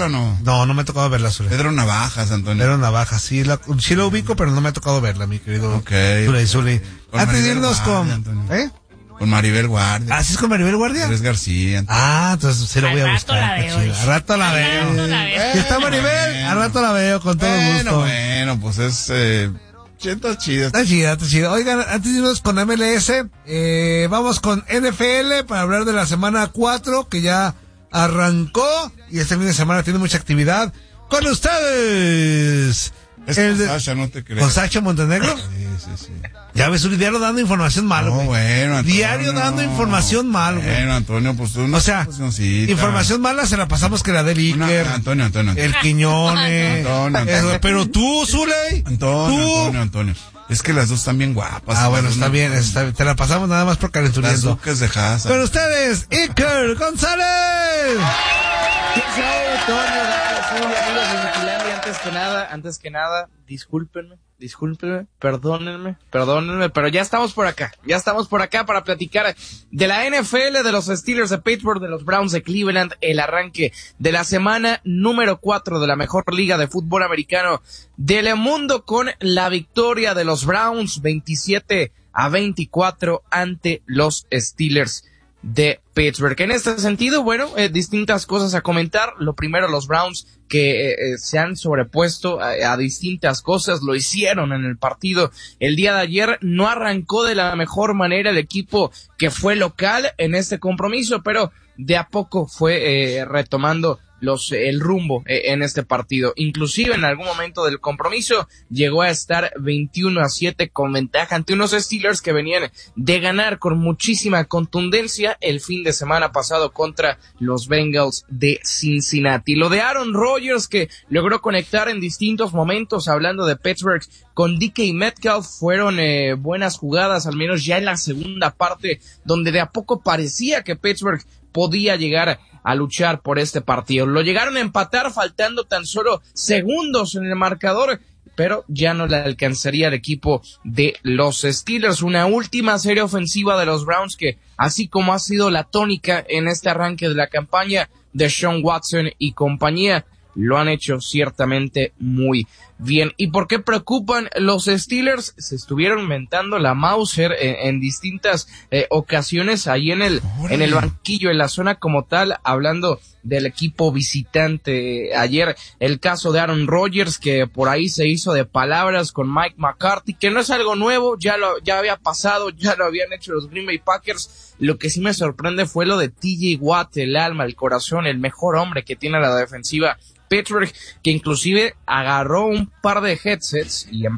o no? No, no me ha tocado verla, Zule. Pedro Navajas, Antonio. Pedro Navajas, sí la ubico, pero no me ha tocado verla, mi querido Zule. Antes de irnos con Maribel Guardia. ¿Ah, sí es con Maribel Guardia? Andrés García. Entonces sí la voy a buscar. Al rato la veo. ¿Qué está Maribel? Al rato la veo con todo gusto. Bueno, pues es... Está chida. Está chida. Oigan, antes de irnos con MLS, vamos con NFL para hablar de la semana 4 que ya arrancó y este fin de semana tiene mucha actividad. Con ustedes. Con Sacha, no te creas. ¿Con Sacha Montenegro? Sí. Ya ves, un diario dando información mal, güey. Bueno, Antonio. Diario dando información mal, güey. Bueno, Antonio, pues tú no. O sea, información mala se la pasamos que la del Iker. Antonio. El Quiñones. Antonio. Pero tú, Zuley. Antonio. Es que las dos están bien guapas. Bueno, está bien. Te la pasamos nada más por calenturiento. Las duques de Hazard. Con ustedes, Iker González. Antes que nada, discúlpenme, perdónenme, pero ya estamos por acá para platicar de la NFL, de los Steelers de Pittsburgh, de los Browns de Cleveland, el arranque de la semana número 4 de la mejor liga de fútbol americano del mundo, con la victoria de los Browns 27-24 ante los Steelers de Pittsburgh. En este sentido, distintas cosas a comentar. Lo primero, los Browns que se han sobrepuesto a distintas cosas, lo hicieron en el partido el día de ayer. No arrancó de la mejor manera el equipo que fue local en este compromiso, pero de a poco fue retomando el rumbo en este partido. Inclusive en algún momento del compromiso llegó a estar 21-7 con ventaja ante unos Steelers que venían de ganar con muchísima contundencia el fin de semana pasado contra los Bengals de Cincinnati. Lo de Aaron Rodgers, que logró conectar en distintos momentos, hablando de Pittsburgh, con DK Metcalf, fueron buenas jugadas, al menos ya en la segunda parte, donde de a poco parecía que Pittsburgh podía llegar a luchar por este partido. Lo llegaron a empatar faltando tan solo segundos en el marcador, pero ya no le alcanzaría al equipo de los Steelers. Una última serie ofensiva de los Browns que, así como ha sido la tónica en este arranque de la campaña de Sean Watson y compañía, lo han hecho ciertamente muy bien. ¿Y por qué preocupan los Steelers? Se estuvieron mentando la Mauser en distintas ocasiones ahí en el banquillo, en la zona como tal, hablando del equipo visitante. Ayer el caso de Aaron Rodgers, que por ahí se hizo de palabras con Mike McCarthy, que no es algo nuevo, ya había pasado, ya lo habían hecho los Green Bay Packers. Lo que sí me sorprende fue lo de TJ Watt, el alma, el corazón, el mejor hombre que tiene la defensiva Pittsburgh, que inclusive agarró un par de headsets y